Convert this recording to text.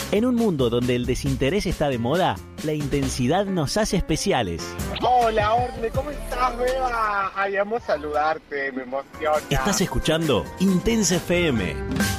En un mundo donde el desinterés está de moda, la intensidad nos hace especiales. Hola, Orne, ¿cómo estás, Beba? Ay, amo saludarte, me emociona. Estás escuchando Intensa FM.